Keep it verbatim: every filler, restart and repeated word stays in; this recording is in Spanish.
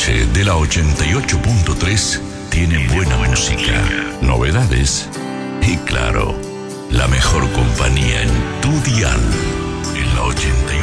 noche de la ochenta y ocho punto tres tiene buena música, novedades y claro, la mejor compañía en tu dial en la ochenta y ocho.